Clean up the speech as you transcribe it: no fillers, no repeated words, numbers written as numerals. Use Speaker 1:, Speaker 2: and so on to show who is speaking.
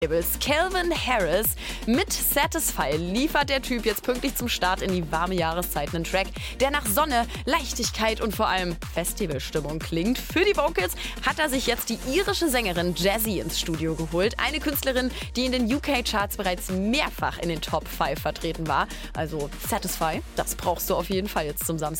Speaker 1: Calvin Harris mit Satisfy liefert der Typ jetzt pünktlich zum Start in die warme Jahreszeit einen Track, der nach Sonne, Leichtigkeit und vor allem Festivalstimmung klingt. Für die Vocals hat er sich jetzt die irische Sängerin Jazzy ins Studio geholt. Eine Künstlerin, die in den UK-Charts bereits mehrfach in den Top 5 vertreten war. Also Satisfy, das brauchst du auf jeden Fall jetzt zum Samstag.